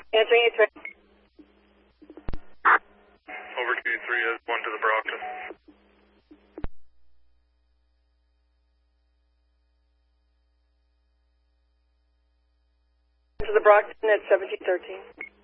Answering you, Trey. Over Q3 is 1 to the Brockton. To the Brockton at 1713.